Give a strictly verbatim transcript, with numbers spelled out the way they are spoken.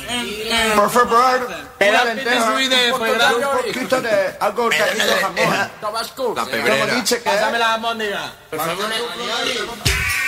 Por favor, una lenteja, un poquito de algo de jamón. Tabasco. Como dice que Pásame la albóndiga. Por favor.